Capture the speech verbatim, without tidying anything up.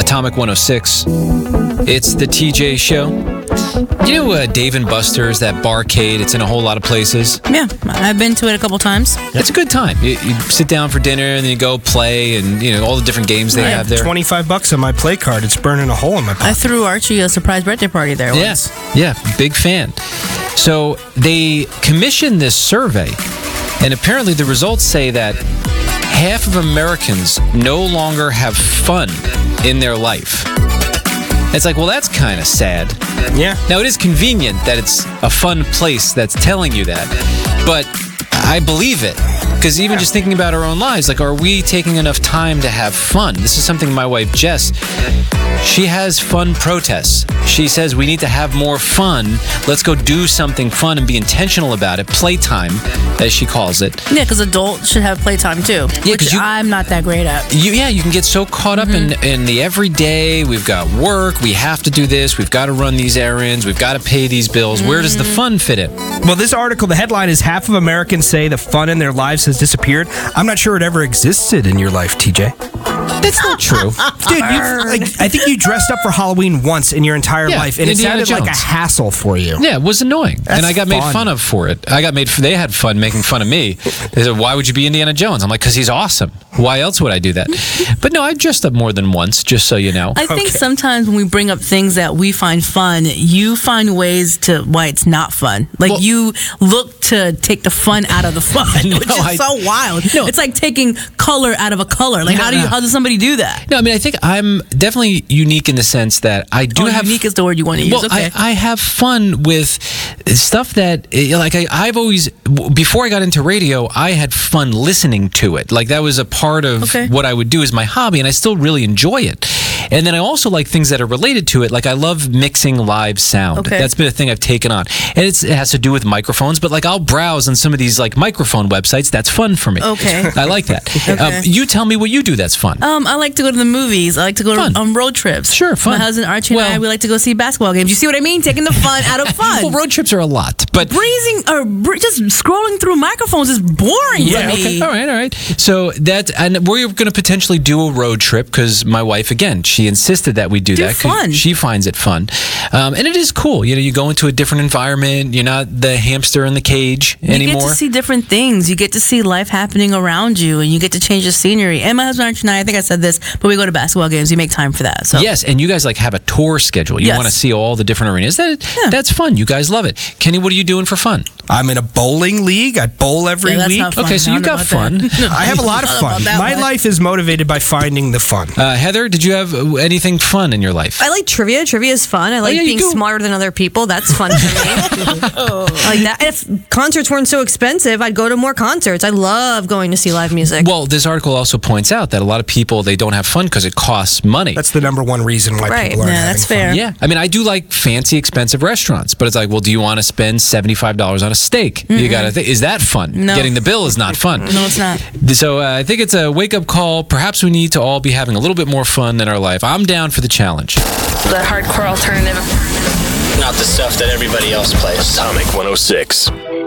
Atomic one oh six. It's the T J Show. You know uh, Dave and Buster's, that barcade? It's in a whole lot of places. Yeah, I've been to it a couple times. It's a good time. You, you sit down for dinner and then you go play and, you know, all the different games they I have there. twenty-five bucks on my play card. It's burning a hole in my pocket. I threw Archie a surprise birthday party there once. Yeah, yeah, big fan. So they commissioned this survey, and apparently the results say that half of Americans no longer have fun in their life. It's like, well, that's kind of sad. Yeah. Now, it is convenient that it's a fun place that's telling you that, but I believe it. Because even just thinking about our own lives, like, are we taking enough time to have fun? This is something my wife, Jess, she has fun protests. She says we need to have more fun. Let's go do something fun and be intentional about it. Playtime, as she calls it. Yeah, because adults should have playtime too, Yeah, which 'cause you- I'm not that great at. You, yeah, you can get so caught up in, in the everyday. We've got work. We have to do this. We've got to run these errands. We've got to pay these bills. Where does the fun fit in? Well, this article, the headline is half of Americans say the fun in their lives has disappeared. I'm not sure it ever existed in your life, T J. That's not true. Dude, you, like, I think you dressed up for Halloween once in your entire Yeah, life, and Indiana it sounded like a Jones. hassle for you. Yeah, it was annoying, That's and I got made fun. fun of for it. I got made. They had fun making fun of me. They said, "Why would you be Indiana Jones?" I'm like, "Because he's awesome. Why else would I do that?" But no, I dressed up more than once, just so you know. I think Okay. sometimes when we bring up things that we find fun, you find ways to why it's not fun. Like Well- you look to take the fun out of the fun, which is I- so wild. No. It's like taking color out of a color. Like No, how do you no. how does somebody do that? No, I mean, I think I'm definitely unique in the sense that I do Oh, have. unique is the word you want to use. Well, Okay. I, I have fun with stuff that, eh, like, I, I've always, w- before I got into radio, I had fun listening to it. Like, that was a part of Okay. what I would do as my hobby, and I still really enjoy it. And then I also like things that are related to it. Like, I love mixing live sound. Okay. That's been a thing I've taken on. And it's, it has to do with microphones, but, like, I'll browse on some of these, like, microphone websites. That's fun for me. Okay. I like that. Okay. Um, you tell me what you do that's fun. Um, I like to go to the movies. I like to go Fun. to, on road trips. Sure, fun. My husband Archie and Well- I, we like to go see basketball games. You see what I mean? Taking the fun out of fun. Well, road trips are a lot, but Breezing or br- just scrolling through microphones is boring yeah, to me. okay, all right, all right. So that, and we're going to potentially do a road trip because my wife, again, she insisted that we do, Do that. 'cause fun. She finds it fun, um, and it is cool. You know, you go into a different environment. You're not the hamster in the cage You anymore. get to see different things. You get to see life happening around you, and you get to change the scenery. And my husband Archie and I, I think I said this, but we go to basketball games. We make time for that. So Yes, and you guys like have a tour schedule. You Yes. want to see all the different arenas. That Yeah. that's fun. You guys love it. Kenny, what are you doing for fun? I'm in a bowling league. I bowl every Yeah, that's week. not fun. Okay, so I you don't know got about that. fun. I have a lot of I don't know fun. about that My one. life is motivated by finding the fun. Uh, Heather, did you have uh, anything fun in your life? I like trivia. Trivia is fun. I like yeah, you being do. smarter than other people. That's fun for me. I like that. If concerts weren't so expensive, I'd go to more concerts. I love going to see live music. Well, this article also points out that a lot of people, they don't have fun because it costs money. That's the number one reason why Right. people aren't Yeah, having that's fun. fair. Yeah. I mean, I do like fancy, expensive restaurants, but it's like, well, do you want to spend seventy-five dollars on a steak? You got to think, is that fun? No. Getting the bill is not fun. No, it's not. So uh, I think it's a wake up call. Perhaps we need to all be having a little bit more fun in our life. I'm down for the challenge. The hardcore alternative. Not the stuff that everybody else plays. Atomic one oh six.